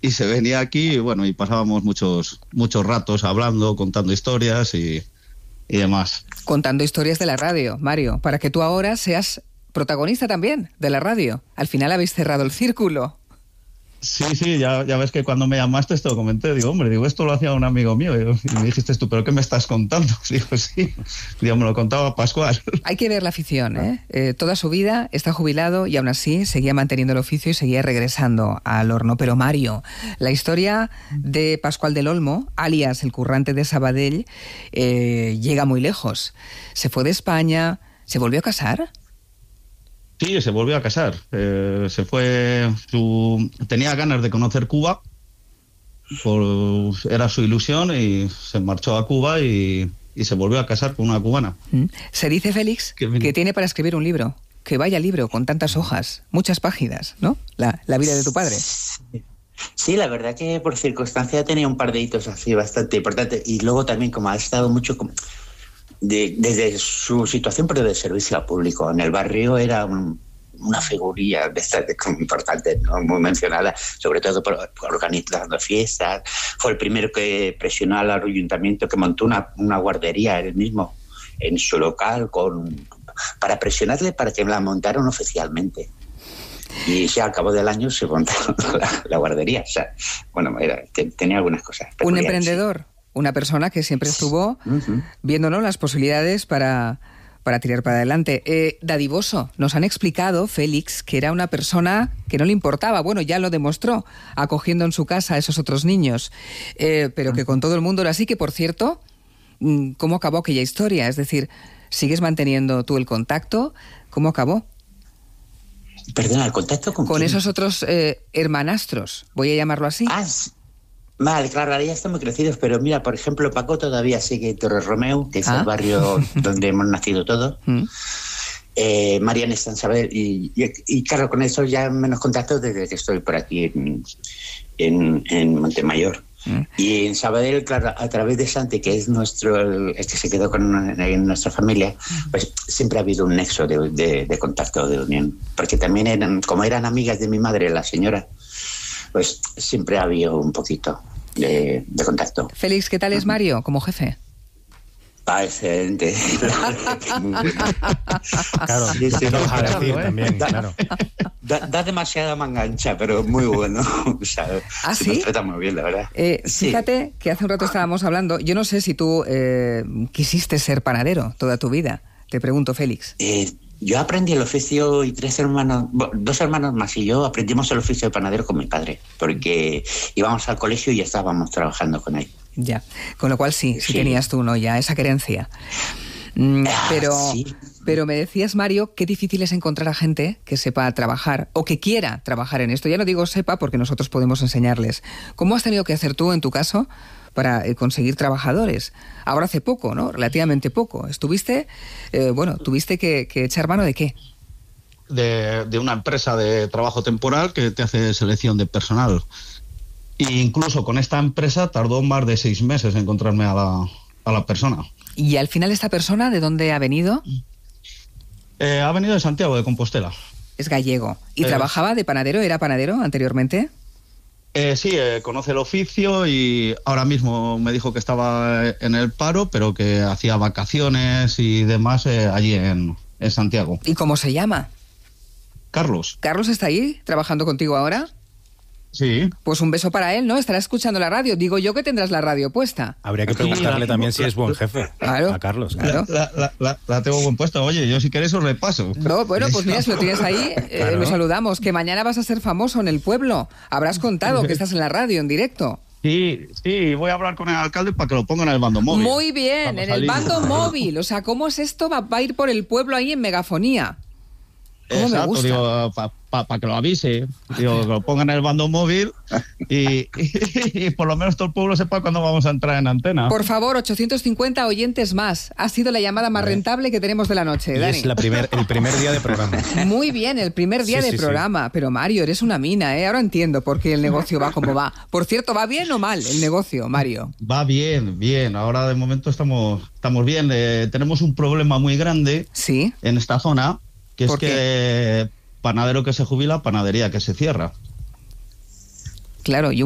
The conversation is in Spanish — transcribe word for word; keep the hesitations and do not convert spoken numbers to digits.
y se venía aquí y bueno, y pasábamos muchos, muchos ratos hablando, contando historias y, y demás. Contando historias de la radio, Mario, para que tú ahora seas protagonista también de la radio. Al final habéis cerrado el círculo. Sí, sí, ya, ya ves que cuando me llamaste esto lo comenté, digo, hombre, digo, esto lo hacía un amigo mío, y me dijiste tú, ¿pero qué me estás contando? Digo, sí, digo, me lo contaba Pascual. Hay que ver la afición, ¿eh? Eh, toda su vida está jubilado y aún así seguía manteniendo el oficio y seguía regresando al horno. Pero Mario, la historia de Pascual del Olmo, alias el currante de Sabadell, eh, llega muy lejos. Se fue de España, ¿se volvió a casar? Sí, se volvió a casar. Eh, se fue. Su, tenía ganas de conocer Cuba, por, era su ilusión y se marchó a Cuba y, y se volvió a casar con una cubana. Se dice, Félix, que, que tiene para escribir un libro. Que vaya libro con tantas hojas, muchas páginas, ¿no? La, la vida de tu padre. Sí, la verdad que por circunstancia tenía un par de hitos así bastante importantes. Y luego también, como ha estado mucho como de, desde su situación, pero de servicio al público. En el barrio era un, una figurilla bastante importante, ¿no? Muy mencionada, sobre todo por, por organizando fiestas. Fue el primero que presionó al ayuntamiento, que montó una, una guardería él mismo en su local con, para presionarle para que la montaran oficialmente. Y ya al cabo del año se montó la, la guardería. O sea, bueno, era, te, tenía algunas cosas. Un emprendedor, una persona que siempre estuvo uh-huh. viéndonos las posibilidades para, para tirar para adelante. Eh, dadivoso, nos han explicado, Félix, que era una persona que no le importaba. Bueno, ya lo demostró, acogiendo en su casa a esos otros niños. Eh, pero que con todo el mundo era así, que por cierto, ¿cómo acabó aquella historia? Es decir, ¿sigues manteniendo tú el contacto? ¿Cómo acabó? Perdona, ¿el contacto con Con quién? esos otros eh, hermanastros, voy a llamarlo así. Ah, vale, claro, ahora ya están muy crecidos, pero mira, por ejemplo, Paco todavía sigue en Torre Romeo, que es ah. el barrio donde hemos nacido todos. Mm. Eh, Mariana está en Sabadell y, y, y claro, con eso ya menos contacto desde que estoy por aquí en, en, en Montemayor. Mm. Y en Sabadell, claro, a través de Santi, que es nuestro el, el que se quedó con en nuestra familia, pues siempre ha habido un nexo de, de, de contacto, de unión. Porque también eran, como eran amigas de mi madre, la señora, pues siempre ha habido un poquito de, de contacto. Félix, ¿qué tal es Mario como jefe? Ah, excelente. Claro, sí, sí, no, a decir también, da, claro. Da, da demasiada manga ancha, pero muy bueno. O sea, ¿Ah, se sí? nos trata muy bien, la verdad. Eh, sí. Fíjate que hace un rato estábamos hablando, yo no sé si tú eh, quisiste ser panadero toda tu vida. Te pregunto, Félix. Eh, yo aprendí el oficio y tres hermanos, dos hermanos más y yo aprendimos el oficio de panadero con mi padre, porque íbamos al colegio y ya estábamos trabajando con él. Ya, con lo cual sí, sí, sí. tenías tú, ¿no? Ya esa querencia. Mm, pero, ah, sí. pero me decías, Mario, qué difícil es encontrar a gente que sepa trabajar o que quiera trabajar en esto. Ya no digo sepa porque nosotros podemos enseñarles. ¿Cómo has tenido que hacer tú, en tu caso, para eh, conseguir trabajadores? Ahora hace poco, ¿no? Relativamente poco. Estuviste, eh, bueno, tuviste que, que echar mano de qué? De, de una empresa de trabajo temporal que te hace selección de personal. E incluso con esta empresa tardó más de seis meses en encontrarme a la, a la persona. ¿Y al final esta persona de dónde ha venido? Eh, ha venido de Santiago de Compostela. Es gallego. ¿Y eh, trabajaba de panadero? ¿Era panadero anteriormente? Eh, sí, eh, conoce el oficio y ahora mismo me dijo que estaba en el paro, pero que hacía vacaciones y demás eh, allí en, en Santiago. ¿Y cómo se llama? Carlos. ¿Carlos está ahí trabajando contigo ahora? Sí. Pues un beso para él, ¿no? Estará escuchando la radio. Digo yo que tendrás la radio puesta. Habría que preguntarle sí, también la, si es buen jefe. Claro, a Carlos. Claro. La, la, la, la tengo buen puesto. Oye, yo si queréis os repaso. No, bueno, pues mira, si lo tienes ahí, eh, claro. Lo saludamos. Que mañana vas a ser famoso en el pueblo. Habrás contado que estás en la radio, en directo. Sí, sí, voy a hablar con el alcalde para que lo pongan en el bando móvil. Muy bien, en el bando móvil. O sea, ¿cómo es esto? Va, va a ir por el pueblo ahí en megafonía. ¿Cómo Exacto, me gusta? digo, para pa, pa que lo avise, digo, que lo pongan en el bando móvil y, y, y por lo menos todo el pueblo sepa cuándo vamos a entrar en antena. Por favor, ochocientos cincuenta oyentes más. Ha sido la llamada más rentable que tenemos de la noche, y Dani. es la primer, el primer día de programa. Muy bien, el primer día sí, de sí, programa. Sí. Pero Mario, eres una mina, ¿eh? Ahora entiendo por qué el negocio va como va. Por cierto, ¿va bien o mal el negocio, Mario? Va bien, bien. Ahora de momento estamos, estamos bien. Eh, tenemos un problema muy grande ¿Sí? en esta zona, que es que qué? panadero que se jubila, panadería que se cierra. Claro, y un